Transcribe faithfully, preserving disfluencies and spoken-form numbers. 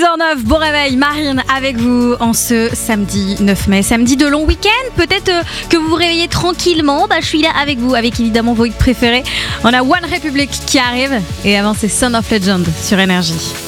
heures neuf, bon réveil, Marine avec vous en ce samedi neuf mai, samedi de long week-end. Peut-être euh, que vous vous réveillez tranquillement, bah, je suis là avec vous, avec évidemment vos hits préférés. On a One Republic qui arrive et avant c'est Son of Legend sur Énergie.